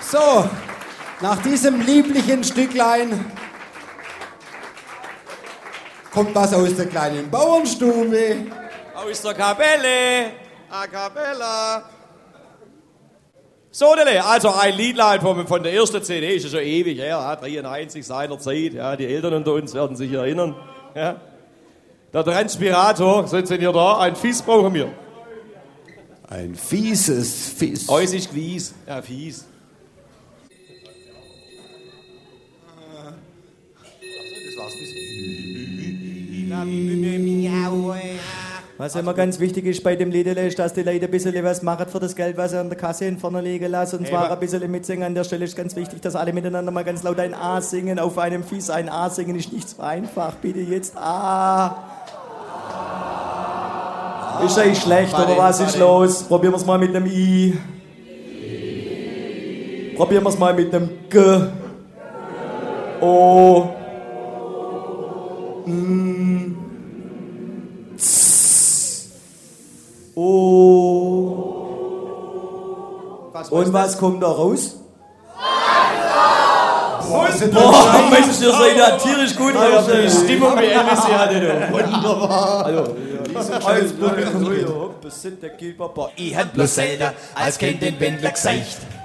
So, nach diesem lieblichen Stücklein kommt was aus der kleinen Bauernstube. Aus der Kapelle. A Cappella. So, Dele, also ein Liedlein von der ersten CD, ist ja schon ewig her, ja, 93 seiner Zeit. Ja, die Eltern unter uns werden sich erinnern. Ja. Der Transpirator, sind hier da, ein Fies brauchen wir. Ein fieses Fies. Äußig Gwies. Ja, fies. Was immer ganz wichtig ist bei dem Lied, ist, dass die Leute ein bisschen was machen für das Geld, was sie an der Kasse in vorne liegen lassen. Und zwar ein bisschen mitsingen. An der Stelle ist ganz wichtig, dass alle miteinander mal ganz laut ein A singen. Auf einem Fies ein A singen ist nicht so einfach. Bitte jetzt A. Ist eigentlich schlecht, oder was ist los? Probieren wir es mal mit einem I. Probieren wir es mal mit einem G. O. N. Z. O. Und was kommt da raus? Boah, Mensch, ihr seid ja tierisch gut. Die Stimmung wie Elvis hier hatte. Wunderbar. Also, alles Publikum. Ich hab bloß selten als Kind den Wendler gezeigt.